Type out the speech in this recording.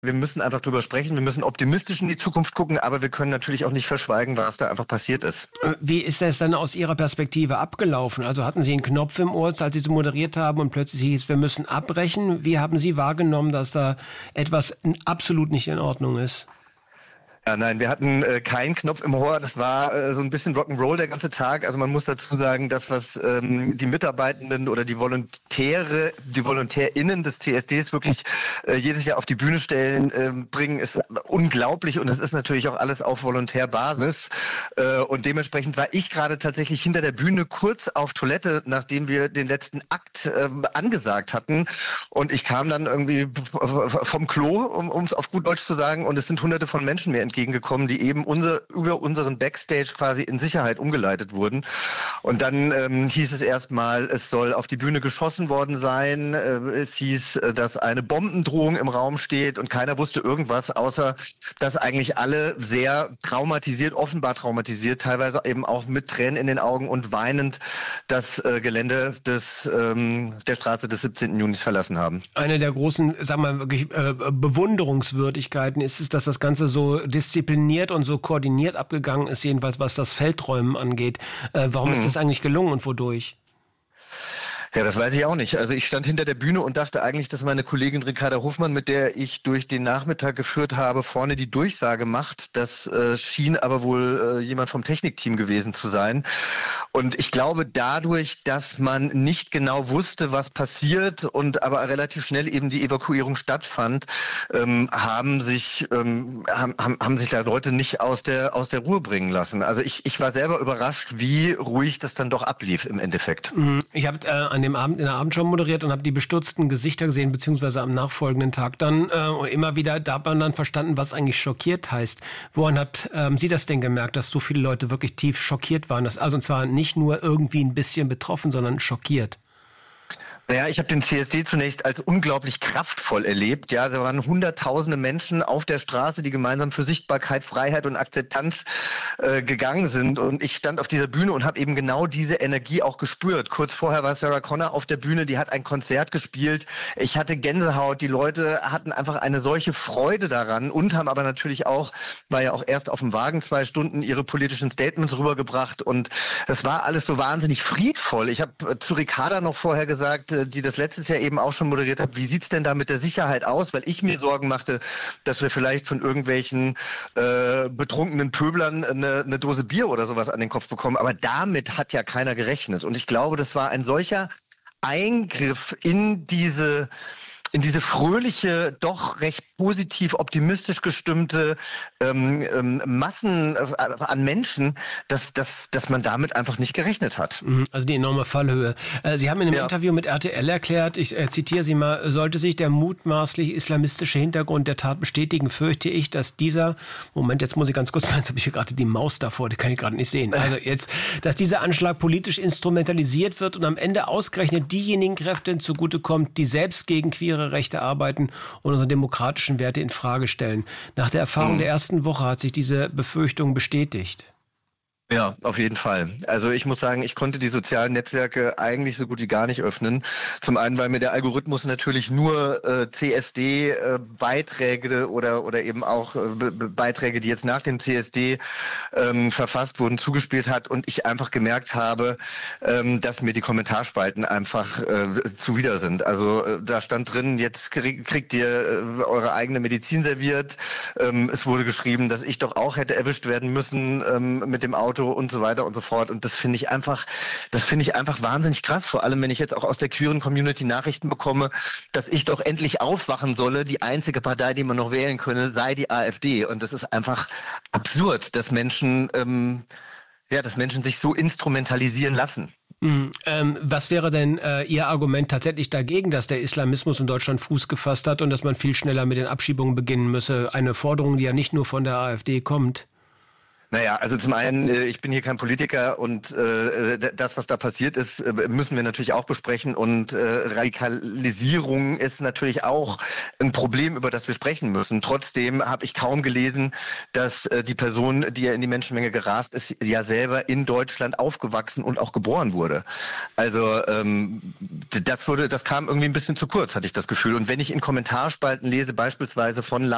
Wir müssen einfach drüber sprechen, wir müssen optimistisch in die Zukunft gucken, aber wir können natürlich auch nicht verschweigen, was da einfach passiert ist. Wie ist das dann aus Ihrer Perspektive abgelaufen? Also hatten Sie einen Knopf im Ohr, als Sie so moderiert haben und plötzlich hieß, wir müssen abbrechen? Wie haben Sie wahrgenommen, dass da etwas absolut nicht in Ordnung ist? Ja, nein, wir hatten keinen Knopf im Ohr. Das war so ein bisschen Rock'n'Roll der ganze Tag. Also man muss dazu sagen, das, was die Mitarbeitenden oder die VolontärInnen des CSDs wirklich jedes Jahr auf die Bühne stellen, bringen, ist unglaublich. Und es ist natürlich auch alles auf Volontärbasis. Und dementsprechend war ich gerade tatsächlich hinter der Bühne kurz auf Toilette, nachdem wir den letzten Akt angesagt hatten. Und ich kam dann irgendwie vom Klo, um es auf gut Deutsch zu sagen. Und es sind hunderte von Menschen mir entgegengekommen, die eben über unseren Backstage quasi in Sicherheit umgeleitet wurden. Und dann hieß es erstmal, es soll auf die Bühne geschossen worden sein. Es hieß, dass eine Bombendrohung im Raum steht und keiner wusste irgendwas, außer dass eigentlich alle sehr traumatisiert, offenbar traumatisiert, teilweise eben auch mit Tränen in den Augen und weinend das Gelände der Straße des 17. Junis verlassen haben. Eine der großen, sagen wir mal, wirklich Bewunderungswürdigkeiten ist es, dass das Ganze so diszipliniert und so koordiniert abgegangen ist, jedenfalls was das Feldräumen angeht. Warum ist das eigentlich gelungen und wodurch? Ja, das weiß ich auch nicht. Also ich stand hinter der Bühne und dachte eigentlich, dass meine Kollegin Ricarda Hofmann, mit der ich durch den Nachmittag geführt habe, vorne die Durchsage macht. Das schien aber wohl jemand vom Technikteam gewesen zu sein. Und ich glaube, dadurch, dass man nicht genau wusste, was passiert und aber relativ schnell eben die Evakuierung stattfand, haben sich da Leute nicht aus der Ruhe bringen lassen. Also ich war selber überrascht, wie ruhig das dann doch ablief im Endeffekt. Ich habe an dem Abend in der Abendshow moderiert und habe die bestürzten Gesichter gesehen, beziehungsweise am nachfolgenden Tag dann. Und immer wieder, da hat man dann verstanden, was eigentlich schockiert heißt. Woran habt Sie das denn gemerkt, dass so viele Leute wirklich tief schockiert waren? Also und zwar nicht nur irgendwie ein bisschen betroffen, sondern schockiert. Naja, ich habe den CSD zunächst als unglaublich kraftvoll erlebt. Ja, da waren hunderttausende Menschen auf der Straße, die gemeinsam für Sichtbarkeit, Freiheit und Akzeptanz gegangen sind. Und ich stand auf dieser Bühne und habe eben genau diese Energie auch gespürt. Kurz vorher war Sarah Connor auf der Bühne, die hat ein Konzert gespielt. Ich hatte Gänsehaut. Die Leute hatten einfach eine solche Freude daran und haben aber natürlich auch, war ja auch erst auf dem Wagen 2 Stunden, ihre politischen Statements rübergebracht. Und es war alles so wahnsinnig friedvoll. Ich habe zu Ricarda noch vorher gesagt, die das letztes Jahr eben auch schon moderiert hat, wie sieht's denn da mit der Sicherheit aus? Weil ich mir Sorgen machte, dass wir vielleicht von irgendwelchen betrunkenen Pöblern eine Dose Bier oder sowas an den Kopf bekommen. Aber damit hat ja keiner gerechnet. Und ich glaube, das war ein solcher Eingriff in diese fröhliche, doch recht positiv, optimistisch gestimmte Massen an Menschen, dass man damit einfach nicht gerechnet hat. Also die enorme Fallhöhe. Sie haben in einem Interview mit RTL erklärt, ich zitiere Sie mal, sollte sich der mutmaßlich islamistische Hintergrund der Tat bestätigen, fürchte ich, dass dieser, Moment, jetzt muss ich ganz kurz mal, jetzt habe ich hier gerade die Maus davor, die kann ich gerade nicht sehen. Also jetzt, dass dieser Anschlag politisch instrumentalisiert wird und am Ende ausgerechnet diejenigen Kräfte zugutekommt, die selbst gegen queere Rechte arbeiten und unsere demokratischen Werte in Frage stellen. Nach der Erfahrung der ersten Woche hat sich diese Befürchtung bestätigt. Ja, auf jeden Fall. Also ich muss sagen, ich konnte die sozialen Netzwerke eigentlich so gut wie gar nicht öffnen. Zum einen, weil mir der Algorithmus natürlich nur CSD-Beiträge oder eben auch Beiträge, die jetzt nach dem CSD verfasst wurden, zugespielt hat und ich einfach gemerkt habe, dass mir die Kommentarspalten einfach zuwider sind. Also da stand drin, jetzt kriegt ihr eure eigene Medizin serviert. Es wurde geschrieben, dass ich doch auch hätte erwischt werden müssen mit dem Auto und so weiter und so fort. Und das finde ich einfach wahnsinnig krass. Vor allem, wenn ich jetzt auch aus der queeren Community Nachrichten bekomme, dass ich doch endlich aufwachen solle. Die einzige Partei, die man noch wählen könne, sei die AfD. Und das ist einfach absurd, dass Menschen sich so instrumentalisieren lassen. Was wäre denn Ihr Argument tatsächlich dagegen, dass der Islamismus in Deutschland Fuß gefasst hat und dass man viel schneller mit den Abschiebungen beginnen müsse? Eine Forderung, die ja nicht nur von der AfD kommt. Naja, also zum einen, ich bin hier kein Politiker und das, was da passiert ist, müssen wir natürlich auch besprechen und Radikalisierung ist natürlich auch ein Problem, über das wir sprechen müssen. Trotzdem habe ich kaum gelesen, dass die Person, die ja in die Menschenmenge gerast ist, ja selber in Deutschland aufgewachsen und auch geboren wurde. Also das kam irgendwie ein bisschen zu kurz, hatte ich das Gefühl. Und wenn ich in Kommentarspalten lese, beispielsweise von